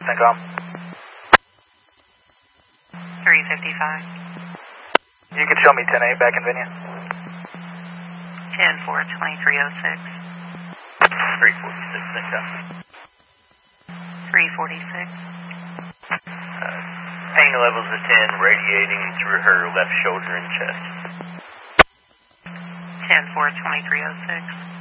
CENTCOM. 355. You can show me 10-8 back in Vinia. 10-4-2306. 346, CENTCOM. 346. Pain levels of 10, radiating through her left shoulder and chest. 10-4-2306.